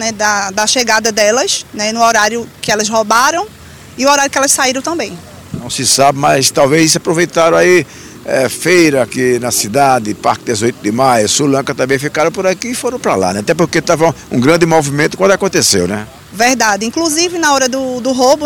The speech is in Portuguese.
né, da chegada delas, né, no horário que elas roubaram e o horário que elas saíram também. Não se sabe, mas talvez aproveitaram aí feira aqui na cidade, Parque 18 de Maio, Sulanca também ficaram por aqui e foram para lá, né? Até porque estava um grande movimento quando aconteceu, né? Verdade. Inclusive na hora do roubo,